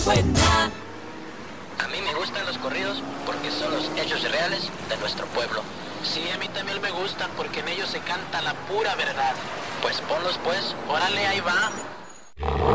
Buena. A mí me gustan los corridos porque son los hechos reales de nuestro pueblo. Sí, a mí también me gustan porque en ellos se canta la pura verdad. Pues ponlos pues, Órale, ahí va.